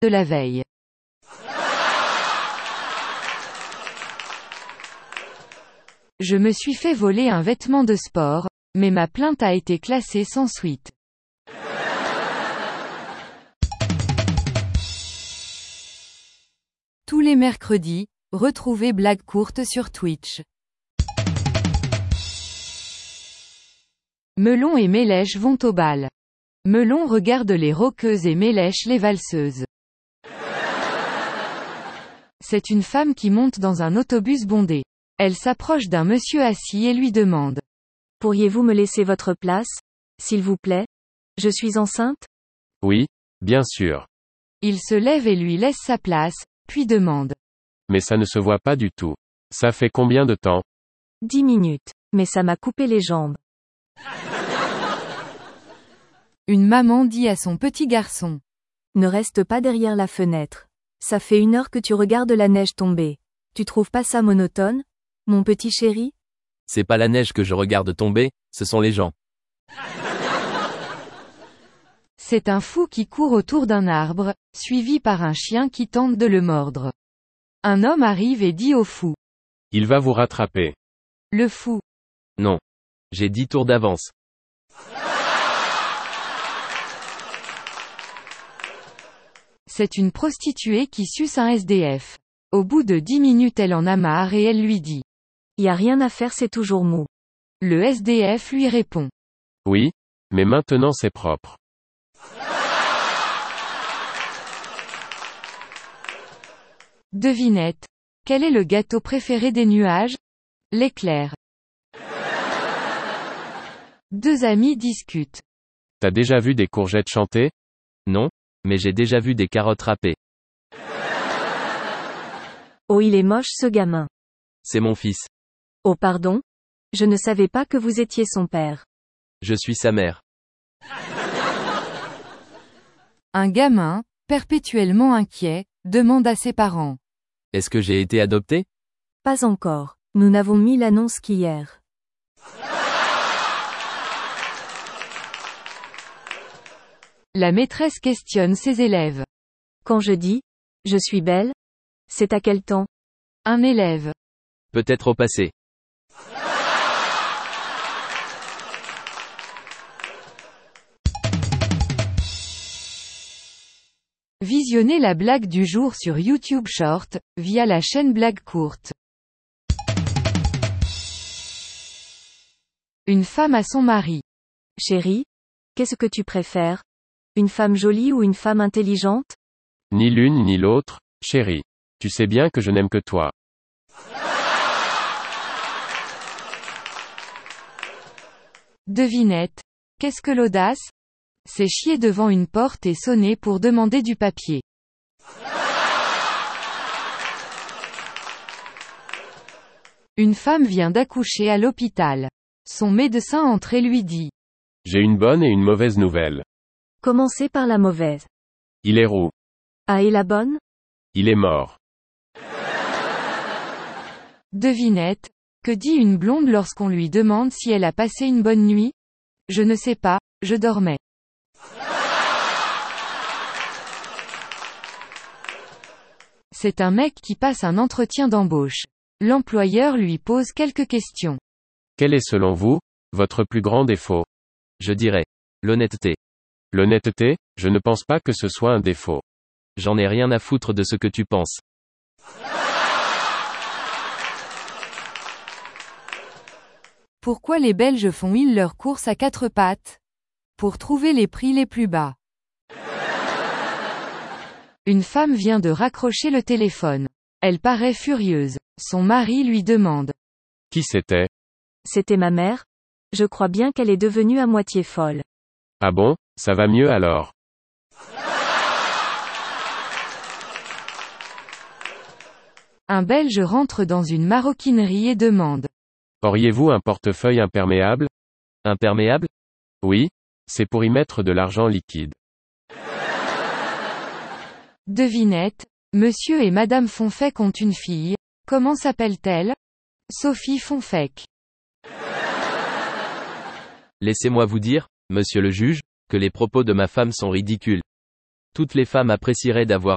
de la veille. Je me suis fait voler un vêtement de sport, mais ma plainte a été classée sans suite. Tous les mercredis, retrouvez Blague courte sur Twitch. Melon et Mélèche vont au bal. Melon regarde les rockeuses et Mélèche les valseuses. C'est une femme qui monte dans un autobus bondé. Elle s'approche d'un monsieur assis et lui demande. Pourriez-vous me laisser votre place, s'il vous plaît? Je suis enceinte? Oui, bien sûr. Il se lève et lui laisse sa place, puis demande. Mais ça ne se voit pas du tout. Ça fait combien de temps? 10 minutes. Mais ça m'a coupé les jambes. Une maman dit à son petit garçon. Ne reste pas derrière la fenêtre. Ça fait 1 heure que tu regardes la neige tomber. Tu trouves pas ça monotone, mon petit chéri? C'est pas la neige que je regarde tomber, ce sont les gens. C'est un fou qui court autour d'un arbre, suivi par un chien qui tente de le mordre. Un homme arrive et dit au fou. Il va vous rattraper. Le fou. Non. J'ai 10 tours d'avance. C'est une prostituée qui suce un SDF. Au bout de 10 minutes elle en a marre et elle lui dit. Y a rien à faire, c'est toujours mou. Le SDF lui répond. Oui, mais maintenant c'est propre. Devinette. Quel est le gâteau préféré des nuages? L'éclair. 2 amis discutent. T'as déjà vu des courgettes chanter? Non, mais j'ai déjà vu des carottes râpées. Oh, il est moche ce gamin. C'est mon fils. Oh pardon? Je ne savais pas que vous étiez son père. Je suis sa mère. Un gamin, perpétuellement inquiet, demande à ses parents. Est-ce que j'ai été adopté? Pas encore. Nous n'avons mis l'annonce qu'hier. La maîtresse questionne ses élèves. Quand je dis « je suis belle », c'est à quel temps? Un élève. Peut-être au passé. Visionnez la blague du jour sur YouTube Short, via la chaîne Blague courte. Une femme à son mari. Chérie, qu'est-ce que tu préfères? Une femme jolie ou une femme intelligente? Ni l'une ni l'autre, chérie. Tu sais bien que je n'aime que toi. Devinette. Qu'est-ce que l'audace? C'est chier devant une porte et sonner pour demander du papier. Une femme vient d'accoucher à l'hôpital. Son médecin entre et lui dit. J'ai une bonne et une mauvaise nouvelle. Commencez par la mauvaise. Il est roux. Ah, et la bonne? Il est mort. Devinette. Que dit une blonde lorsqu'on lui demande si elle a passé une bonne nuit? Je ne sais pas, je dormais. C'est un mec qui passe un entretien d'embauche. L'employeur lui pose quelques questions. Quel est selon vous, votre plus grand défaut? Je dirais. L'honnêteté. L'honnêteté, je ne pense pas que ce soit un défaut. J'en ai rien à foutre de ce que tu penses. Pourquoi les Belges font-ils leurs courses à 4 pattes? Pour trouver les prix les plus bas. Une femme vient de raccrocher le téléphone. Elle paraît furieuse. Son mari lui demande. Qui c'était? C'était ma mère. Je crois bien qu'elle est devenue à moitié folle. Ah bon, ça va mieux alors. Un Belge rentre dans une maroquinerie et demande. Auriez-vous un portefeuille imperméable? Imperméable? Oui, c'est pour y mettre de l'argent liquide. Devinette. Monsieur et Madame Fonfec ont une fille. Comment s'appelle-t-elle? Sophie Fonfec. Laissez-moi vous dire, monsieur le juge, que les propos de ma femme sont ridicules. Toutes les femmes apprécieraient d'avoir